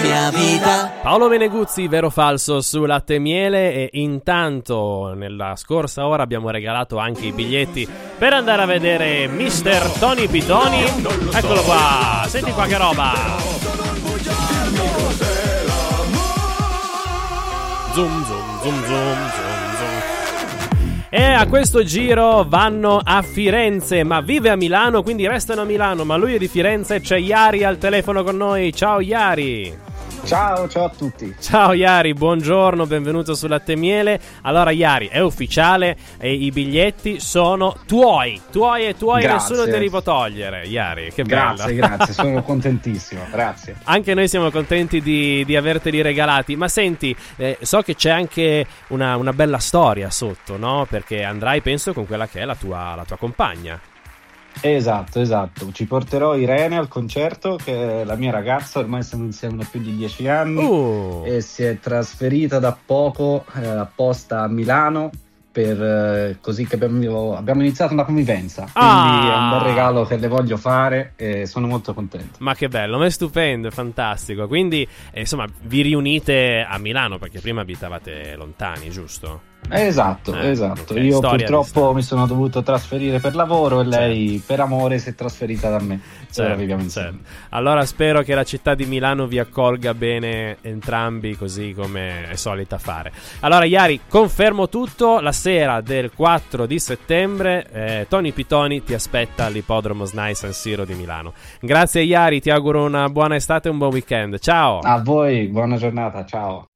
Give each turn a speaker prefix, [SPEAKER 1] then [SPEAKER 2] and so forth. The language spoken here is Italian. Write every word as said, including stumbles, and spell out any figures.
[SPEAKER 1] mia vita.
[SPEAKER 2] Paolo Meneguzzi, vero o falso su Latte e Miele. E intanto nella scorsa ora abbiamo regalato anche i biglietti per andare a vedere mister Tony Pitoni. Eccolo qua, senti qua che roba. Zoom zoom zoom zoom zoom zoom. E a questo giro vanno a Firenze, ma vive a Milano, quindi restano a Milano, ma lui è di Firenze. C'è Iari al telefono con noi. Ciao Iari.
[SPEAKER 3] Ciao, ciao a tutti.
[SPEAKER 2] Ciao Iari, buongiorno, benvenuto su Latte e Miele. Allora Iari, è ufficiale, e i biglietti sono tuoi, tuoi e tuoi,
[SPEAKER 3] Grazie.
[SPEAKER 2] Nessuno te li può togliere. Iari, che bello.
[SPEAKER 3] Grazie, grazie, sono contentissimo, grazie.
[SPEAKER 2] Anche noi siamo contenti di, di averteli regalati. Ma senti, eh, so che c'è anche una, una bella storia sotto, no? Perché andrai, penso, con quella che è la tua, la tua compagna.
[SPEAKER 3] Esatto, esatto. Ci porterò Irene al concerto, che è la mia ragazza, ormai siamo insieme da più di dieci anni
[SPEAKER 2] Uh.
[SPEAKER 3] e si è trasferita da poco eh, apposta a Milano per eh, così che abbiamo, abbiamo iniziato una convivenza. Quindi
[SPEAKER 2] Ah.
[SPEAKER 3] è un bel regalo che le voglio fare e sono molto contento.
[SPEAKER 2] Ma che bello, ma è stupendo, è fantastico. Quindi, eh, insomma, vi riunite a Milano perché prima abitavate lontani, giusto?
[SPEAKER 3] Esatto,
[SPEAKER 2] Eh,
[SPEAKER 3] esatto.
[SPEAKER 2] ok,
[SPEAKER 3] Io
[SPEAKER 2] storia
[SPEAKER 3] purtroppo
[SPEAKER 2] distanza.
[SPEAKER 3] mi sono dovuto trasferire per lavoro e lei per amore si è trasferita da me.
[SPEAKER 2] Certo,
[SPEAKER 3] Ora viviamo insieme.
[SPEAKER 2] certo. Allora spero che la città di Milano vi accolga bene entrambi, così come è solita fare. Allora Iari, confermo tutto, la sera del quattro di settembre eh, Tony Pitoni ti aspetta all'ippodromo S N A I San Siro di Milano. Grazie Iari, ti auguro una buona estate e un buon weekend. Ciao.
[SPEAKER 3] A voi, buona giornata, ciao.